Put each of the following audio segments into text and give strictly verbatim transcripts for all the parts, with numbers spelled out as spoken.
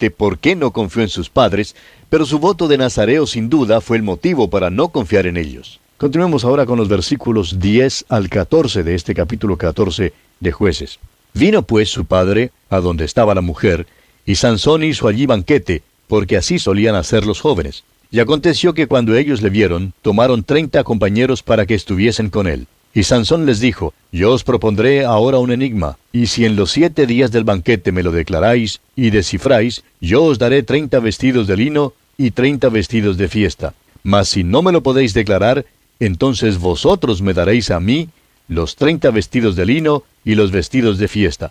exactamente por qué no confió en sus padres, pero su voto de nazareo sin duda fue el motivo para no confiar en ellos. Continuemos ahora con los versículos diez al catorce de este capítulo catorce de Jueces. Vino pues su padre a donde estaba la mujer, y Sansón hizo allí banquete, porque así solían hacer los jóvenes. Y aconteció que cuando ellos le vieron, tomaron treinta compañeros para que estuviesen con él. Y Sansón les dijo, yo os propondré ahora un enigma, y si en los siete días del banquete me lo declaráis y descifráis, yo os daré treinta vestidos de lino y treinta vestidos de fiesta. Mas si no me lo podéis declarar, entonces vosotros me daréis a mí los treinta vestidos de lino y los vestidos de fiesta.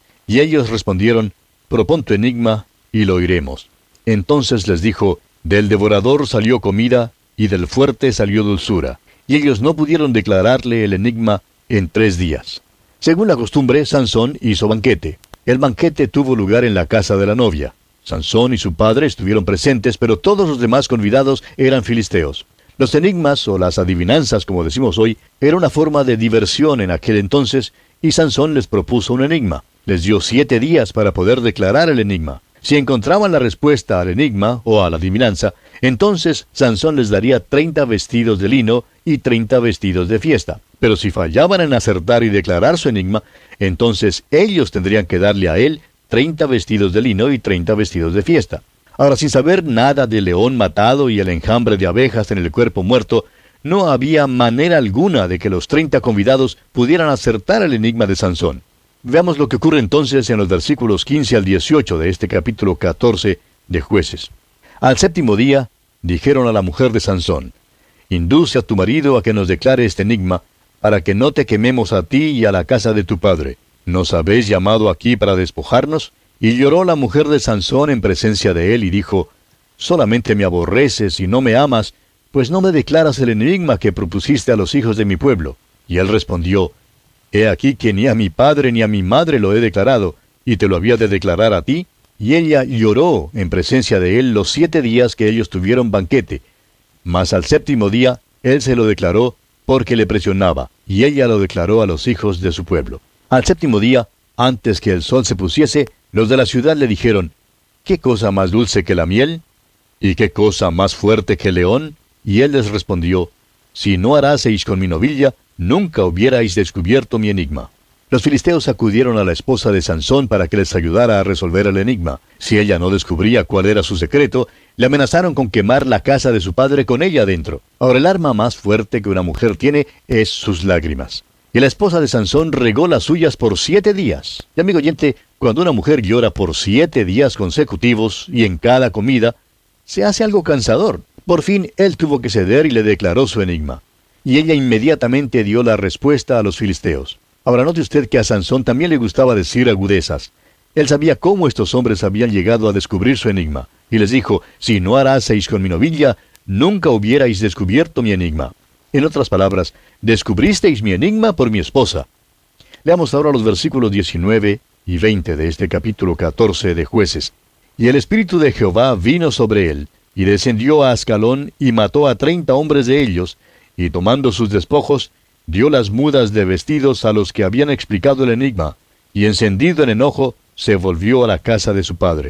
Y ellos respondieron, propón tu enigma, y lo oiremos. Entonces les dijo, del devorador salió comida, y del fuerte salió dulzura. Y ellos no pudieron declararle el enigma en tres días. Según la costumbre, Sansón hizo banquete. El banquete tuvo lugar en la casa de la novia. Sansón y su padre estuvieron presentes, pero todos los demás convidados eran filisteos. Los enigmas, o las adivinanzas, como decimos hoy, era una forma de diversión en aquel entonces, y Sansón les propuso un enigma. Les dio siete días para poder declarar el enigma. Si encontraban la respuesta al enigma, o a la adivinanza, entonces Sansón les daría treinta vestidos de lino y treinta vestidos de fiesta. Pero si fallaban en acertar y declarar su enigma, entonces ellos tendrían que darle a él treinta vestidos de lino y treinta vestidos de fiesta. Ahora, sin saber nada del león matado y el enjambre de abejas en el cuerpo muerto, no había manera alguna de que los treinta convidados pudieran acertar el enigma de Sansón. Veamos lo que ocurre entonces en los versículos quince al dieciocho de este capítulo catorce de Jueces. Al séptimo día, dijeron a la mujer de Sansón, induce a tu marido a que nos declare este enigma, para que no te quememos a ti y a la casa de tu padre. ¿Nos habéis llamado aquí para despojarnos? Y lloró la mujer de Sansón en presencia de él y dijo, solamente me aborreces y no me amas, pues no me declaras el enigma que propusiste a los hijos de mi pueblo. Y él respondió, he aquí que ni a mi padre ni a mi madre lo he declarado, y te lo había de declarar a ti. Y ella lloró en presencia de él los siete días que ellos tuvieron banquete. Mas al séptimo día él se lo declaró porque le presionaba, y ella lo declaró a los hijos de su pueblo. Al séptimo día, antes que el sol se pusiese, los de la ciudad le dijeron, ¿qué cosa más dulce que la miel? ¿Y qué cosa más fuerte que el león? Y él les respondió, si no haraseis con mi novilla, nunca hubierais descubierto mi enigma. Los filisteos acudieron a la esposa de Sansón para que les ayudara a resolver el enigma. Si ella no descubría cuál era su secreto, le amenazaron con quemar la casa de su padre con ella adentro. Ahora, el arma más fuerte que una mujer tiene es sus lágrimas. Y la esposa de Sansón regó las suyas por siete días. Y amigo oyente, cuando una mujer llora por siete días consecutivos y en cada comida, se hace algo cansador. Por fin, él tuvo que ceder y le declaró su enigma. Y ella inmediatamente dio la respuesta a los filisteos. Ahora note usted que a Sansón también le gustaba decir agudezas. Él sabía cómo estos hombres habían llegado a descubrir su enigma. Y les dijo, si no haraseis con mi novilla, nunca hubierais descubierto mi enigma. En otras palabras, descubristeis mi enigma por mi esposa. Leamos ahora los versículos diecinueve y veinte de este capítulo catorce de Jueces. Y el Espíritu de Jehová vino sobre él, y descendió a Ascalón, y mató a treinta hombres de ellos, y tomando sus despojos, dio las mudas de vestidos a los que habían explicado el enigma, y encendido en enojo, se volvió a la casa de su padre.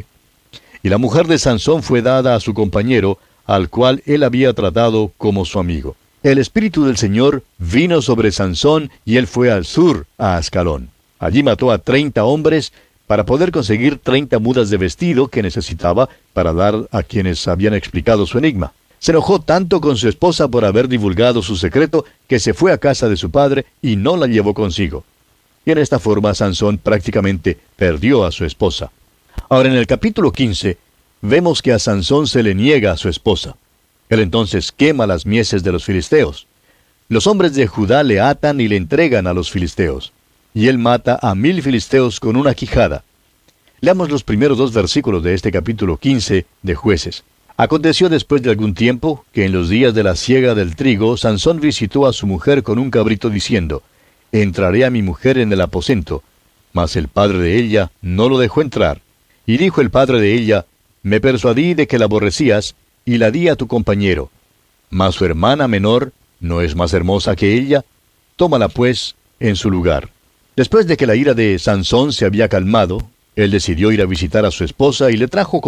Y la mujer de Sansón fue dada a su compañero, al cual él había tratado como su amigo. El Espíritu del Señor vino sobre Sansón, y él fue al sur, a Ascalón. Allí mató a treinta hombres, para poder conseguir treinta mudas de vestido que necesitaba para dar a quienes habían explicado su enigma. Se enojó tanto con su esposa por haber divulgado su secreto, que se fue a casa de su padre y no la llevó consigo. Y en esta forma Sansón prácticamente perdió a su esposa. Ahora en el capítulo quince, vemos que a Sansón se le niega a su esposa. Él entonces quema las mieses de los filisteos. Los hombres de Judá le atan y le entregan a los filisteos. Y él mata a mil filisteos con una quijada. Leamos los primeros dos versículos de este capítulo quince de Jueces. Aconteció después de algún tiempo, que en los días de la siega del trigo, Sansón visitó a su mujer con un cabrito diciendo, entraré a mi mujer en el aposento. Mas el padre de ella no lo dejó entrar. Y dijo el padre de ella, me persuadí de que la aborrecías, y la di a tu compañero. Mas su hermana menor, ¿no es más hermosa que ella? Tómala pues en su lugar. Después de que la ira de Sansón se había calmado, él decidió ir a visitar a su esposa y le trajo